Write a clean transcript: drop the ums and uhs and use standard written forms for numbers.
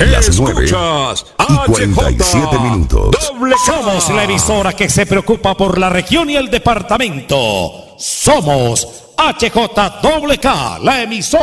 Las 9:47. Somos la emisora que se preocupa por la región y el departamento. Somos HJWK, la emisora.